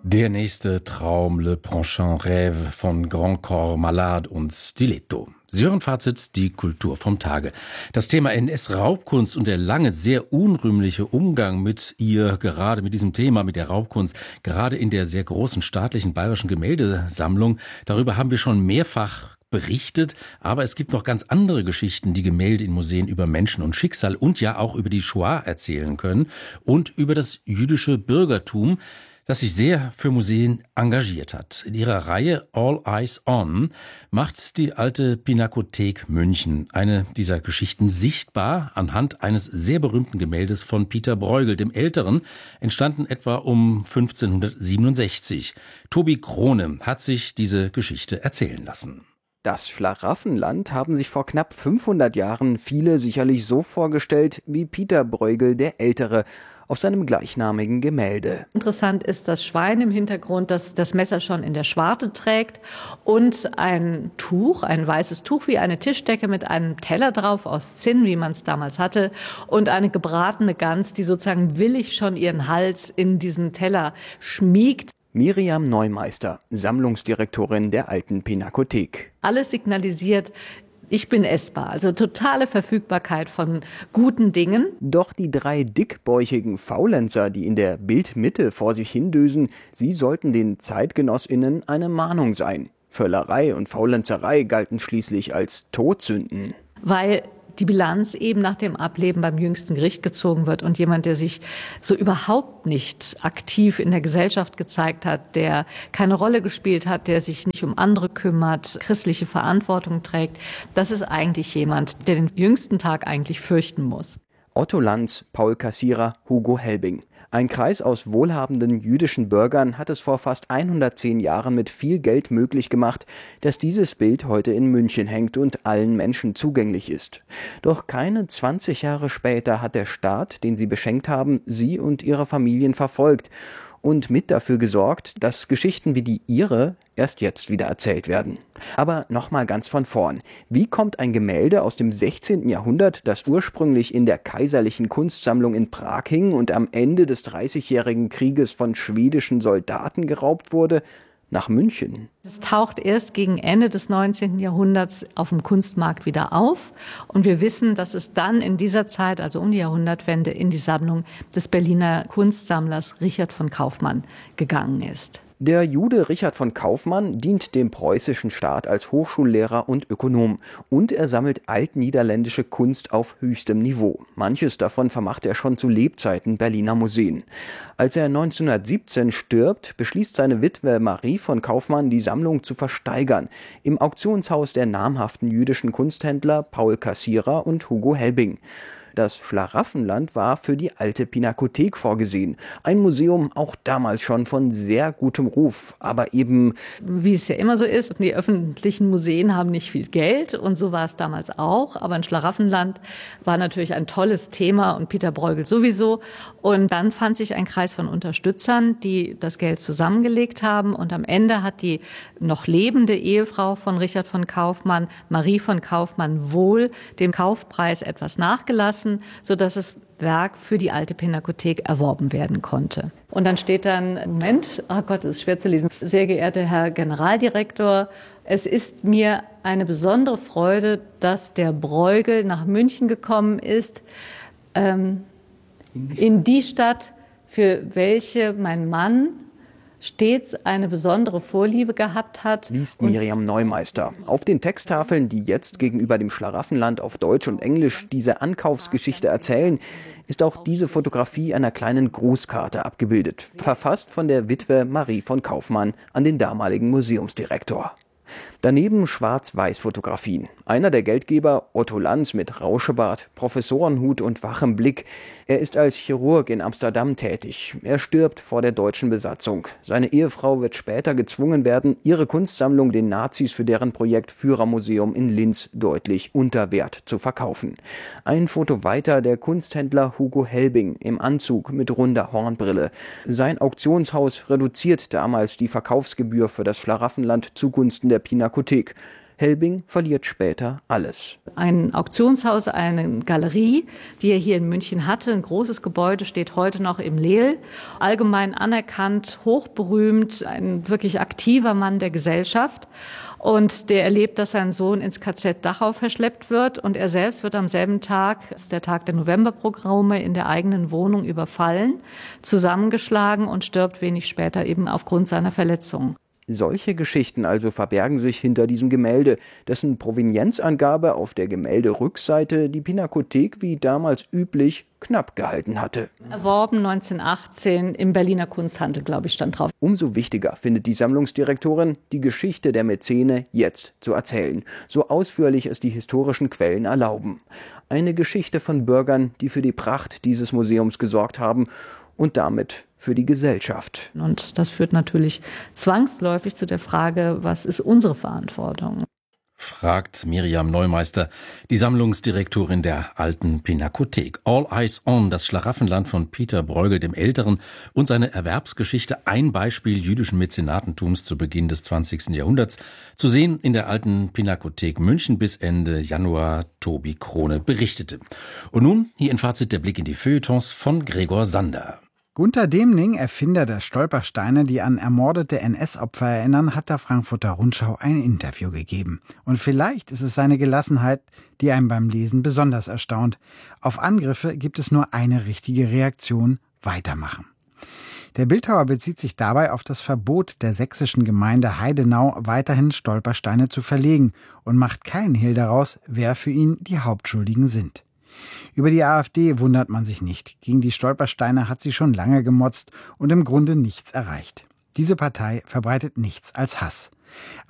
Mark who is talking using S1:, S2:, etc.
S1: Der nächste Traum, Le Prochain Rêve von Grand Corps Malade und Stiletto. Sie hören Fazit, die Kultur vom Tage. Das Thema NS-Raubkunst und der lange sehr unrühmliche Umgang mit ihr, gerade mit diesem Thema, mit der Raubkunst, gerade in der sehr großen staatlichen bayerischen Gemäldesammlung, darüber haben wir schon mehrfach berichtet, aber es gibt noch ganz andere Geschichten, die Gemälde in Museen über Menschen und Schicksal und ja auch über die Shoah erzählen können und über das jüdische Bürgertum, das sich sehr für Museen engagiert hat. In ihrer Reihe All Eyes On macht die Alte Pinakothek München eine dieser Geschichten sichtbar anhand eines sehr berühmten Gemäldes von Pieter Bruegel, dem Älteren, entstanden etwa um 1567. Tobi Krone hat sich diese Geschichte erzählen lassen.
S2: Das Schlaraffenland haben sich vor knapp 500 Jahren viele sicherlich so vorgestellt wie Pieter Bruegel der Ältere auf seinem gleichnamigen Gemälde.
S3: Interessant ist das Schwein im Hintergrund, das das Messer schon in der Schwarte trägt und ein Tuch, ein weißes Tuch wie eine Tischdecke mit einem Teller drauf aus Zinn, wie man es damals hatte, und eine gebratene Gans, die sozusagen willig schon ihren Hals in diesen Teller schmiegt.
S2: Miriam Neumeister, Sammlungsdirektorin der Alten Pinakothek.
S3: Alles signalisiert, ich bin essbar, also totale Verfügbarkeit von guten Dingen.
S2: Doch die 3 dickbäuchigen Faulenzer, die in der Bildmitte vor sich hindösen, sie sollten den ZeitgenossInnen eine Mahnung sein. Völlerei und Faulenzerei galten schließlich als Todsünden.
S3: Weil die Bilanz eben nach dem Ableben beim jüngsten Gericht gezogen wird und jemand, der sich so überhaupt nicht aktiv in der Gesellschaft gezeigt hat, der keine Rolle gespielt hat, der sich nicht um andere kümmert, christliche Verantwortung trägt, das ist eigentlich jemand, der den jüngsten Tag eigentlich fürchten muss.
S2: Otto Lanz, Paul Kassierer, Hugo Helbing. Ein Kreis aus wohlhabenden jüdischen Bürgern hat es vor fast 110 Jahren mit viel Geld möglich gemacht, dass dieses Bild heute in München hängt und allen Menschen zugänglich ist. Doch keine 20 Jahre später hat der Staat, den sie beschenkt haben, sie und ihre Familien verfolgt und mit dafür gesorgt, dass Geschichten wie die ihre erst jetzt wieder erzählt werden. Aber nochmal ganz von vorn. Wie kommt ein Gemälde aus dem 16. Jahrhundert, das ursprünglich in der Kaiserlichen Kunstsammlung in Prag hing und am Ende des Dreißigjährigen Krieges von schwedischen Soldaten geraubt wurde, nach München?
S3: Es taucht erst gegen Ende des 19. Jahrhunderts auf dem Kunstmarkt wieder auf. Und wir wissen, dass es dann in dieser Zeit, also um die Jahrhundertwende, in die Sammlung des Berliner Kunstsammlers Richard von Kaufmann gegangen ist.
S2: Der Jude Richard von Kaufmann dient dem preußischen Staat als Hochschullehrer und Ökonom und er sammelt altniederländische Kunst auf höchstem Niveau. Manches davon vermacht er schon zu Lebzeiten Berliner Museen. Als er 1917 stirbt, beschließt seine Witwe Marie von Kaufmann, die Sammlung zu versteigern, im Auktionshaus der namhaften jüdischen Kunsthändler Paul Kassierer und Hugo Helbing. Das Schlaraffenland war für die Alte Pinakothek vorgesehen. Ein Museum auch damals schon von sehr gutem Ruf, aber eben...
S3: Wie es ja immer so ist, die öffentlichen Museen haben nicht viel Geld und so war es damals auch. Aber ein Schlaraffenland war natürlich ein tolles Thema und Pieter Bruegel sowieso. Und dann fand sich ein Kreis von Unterstützern, die das Geld zusammengelegt haben. Und am Ende hat die noch lebende Ehefrau von Richard von Kaufmann, Marie von Kaufmann, wohl dem Kaufpreis etwas nachgelassen, sodass das Werk für die Alte Pinakothek erworben werden konnte. Und dann steht dann, Moment, oh Gott, das ist schwer zu lesen. Sehr geehrter Herr Generaldirektor, es ist mir eine besondere Freude, dass der Bruegel nach München gekommen ist, in die Stadt, für welche mein Mann stets eine besondere Vorliebe gehabt hat.
S2: Liest Miriam Neumeister. Auf den Texttafeln, die jetzt gegenüber dem Schlaraffenland auf Deutsch und Englisch diese Ankaufsgeschichte erzählen, ist auch diese Fotografie einer kleinen Grußkarte abgebildet, verfasst von der Witwe Marie von Kaufmann an den damaligen Museumsdirektor. Daneben Schwarz-Weiß-Fotografien. Einer der Geldgeber, Otto Lanz mit Rauschebart, Professorenhut und wachem Blick. Er ist als Chirurg in Amsterdam tätig. Er stirbt vor der deutschen Besatzung. Seine Ehefrau wird später gezwungen werden, ihre Kunstsammlung den Nazis für deren Projekt Führermuseum in Linz deutlich unter Wert zu verkaufen. Ein Foto weiter der Kunsthändler Hugo Helbing im Anzug mit runder Hornbrille. Sein Auktionshaus reduziert damals die Verkaufsgebühr für das Schlaraffenland zugunsten der Pinakothek. Helbing verliert später alles.
S3: Ein Auktionshaus, eine Galerie, die er hier in München hatte, ein großes Gebäude, steht heute noch im Leel. Allgemein anerkannt, hochberühmt, ein wirklich aktiver Mann der Gesellschaft. Und der erlebt, dass sein Sohn ins KZ Dachau verschleppt wird. Und er selbst wird am selben Tag, das ist der Tag der Novemberpogrome, in der eigenen Wohnung überfallen, zusammengeschlagen und stirbt wenig später eben aufgrund seiner Verletzungen.
S2: Solche Geschichten also verbergen sich hinter diesem Gemälde, dessen Provenienzangabe auf der Gemälderückseite die Pinakothek wie damals üblich knapp gehalten hatte.
S3: Erworben 1918 im Berliner Kunsthandel, glaube ich, stand drauf.
S2: Umso wichtiger findet die Sammlungsdirektorin, die Geschichte der Mäzene jetzt zu erzählen, so ausführlich es die historischen Quellen erlauben. Eine Geschichte von Bürgern, die für die Pracht dieses Museums gesorgt haben und damit für die Gesellschaft.
S3: Und das führt natürlich zwangsläufig zu der Frage, was ist unsere Verantwortung?
S1: Fragt Miriam Neumeister, die Sammlungsdirektorin der Alten Pinakothek. All Eyes on, das Schlaraffenland von Peter Bruegel dem Älteren und seine Erwerbsgeschichte, ein Beispiel jüdischen Mäzenatentums zu Beginn des 20. Jahrhunderts, zu sehen in der Alten Pinakothek München bis Ende Januar. Tobi Krone berichtete. Und nun hier in Fazit der Blick in die Feuilletons von Gregor Sander.
S4: Gunter Demning, Erfinder der Stolpersteine, die an ermordete NS-Opfer erinnern, hat der Frankfurter Rundschau ein Interview gegeben. Und vielleicht ist es seine Gelassenheit, die einem beim Lesen besonders erstaunt. Auf Angriffe gibt es nur eine richtige Reaktion: weitermachen. Der Bildhauer bezieht sich dabei auf das Verbot der sächsischen Gemeinde Heidenau, weiterhin Stolpersteine zu verlegen, und macht keinen Hehl daraus, wer für ihn die Hauptschuldigen sind. Über die AfD wundert man sich nicht. Gegen die Stolpersteine hat sie schon lange gemotzt und im Grunde nichts erreicht. Diese Partei verbreitet nichts als Hass.